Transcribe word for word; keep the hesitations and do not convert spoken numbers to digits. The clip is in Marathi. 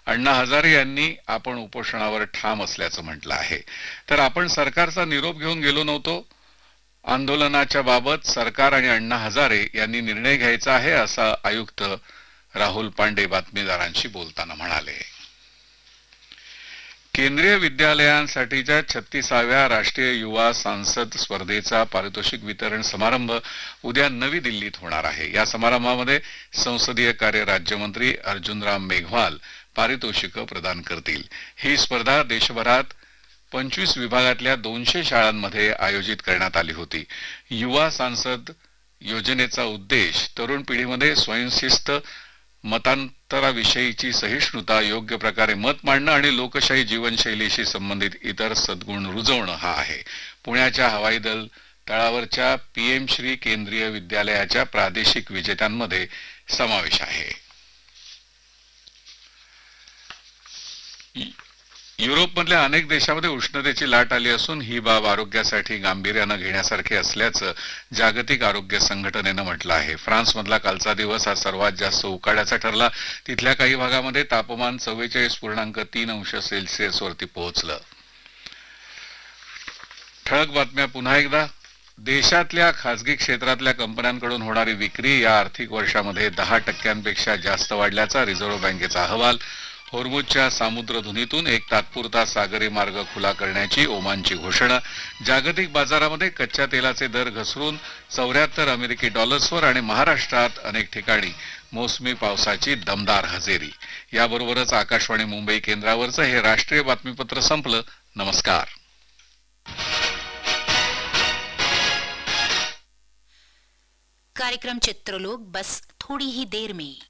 अण्णा हजारे यांनी आपण उपोषणावर ठाम असल्याचं म्हटलं आहे. तर आपण सरकारचा निरोप घेऊन गेलो नव्हतो. आंदोलनाच्या बाबत सरकार आणि अण्णा हजारे यांनी निर्णय घ्यायचा आहे, असं आयुक्त राहुल पांडे बातमीदारांशी बोलताना म्हणाले. केंद्रीय विद्यालयांसाठीच्या छत्तीसाव्या राष्ट्रीय युवा सांसद स्पर्धेचा पारितोषिक वितरण समारंभ उद्या नवी दिल्लीत होणार आहे. या समारंभामध्ये संसदीय कार्य राज्यमंत्री अर्जुनराम मेघवाल पारितोषिकं प्रदान करतील. ही स्पर्धा देशभरात पंचवीस विभागातल्या दोनशे शाळांमध्ये आयोजित करण्यात आली होती. युवा सांसद योजनेचा उद्देश तरुण पिढीमध्ये स्वयंशिस्त, मतांतराविषयीची सहिष्णुता, योग्य प्रकारे मत मांडणं आणि लोकशाही जीवनशैलीशी संबंधित इतर सद्गुण रुजवणं हा आहे. पुण्याच्या हवाई दल तळावरच्या पीएम श्री केंद्रीय विद्यालयाच्या प्रादेशिक विजेत्यांमध्ये समावेश आहे. युरोपमधल्या अनेक देशांमध्ये उष्णतेची लाट आली असून ही बाब आरोग्यासाठी गांभीर्यानं घेण्यासारखी असल्याचं जागतिक आरोग्य संघटनेनं म्हटलं आहे. फ्रान्समधला कालचा दिवस हा सर्वात जास्त उकाड्याचा ठरला. तिथल्या काही भागामध्ये तापमान चव्वेचाळीस पूर्णांक तीन अंश सेल्सिअस वरती पोहोचलं. ठळक बातम्या पुन्हा एकदा. देशातल्या खासगी क्षेत्रातल्या कंपन्यांकडून होणारी विक्री या आर्थिक वर्षामध्ये दहा टक्क्यांपेक्षा जास्त वाढल्याचा रिझर्व्ह बँकेचा अहवाल. होर्मुझच्या सामुद्रधुनीतून एक तात्पुरता सागरी मार्ग खुला करण्याची ओमानची घोषणा. जागतिक बाजारामध्ये कच्च्या तेलाचे दर घसरून चौऱ्याहत्तर अमेरिकी डॉलर्सवर आणि महाराष्ट्रात अनेक ठिकाणी मोसमी पावसाची दमदार हजेरी. याबरोबरच आकाशवाणी मुंबई केंद्रावरचं हे राष्ट्रीय बातमीपत्र संपलं. नमस्कार. कार्यक्रम चित्रलोक बस थोड़ी ही देर में.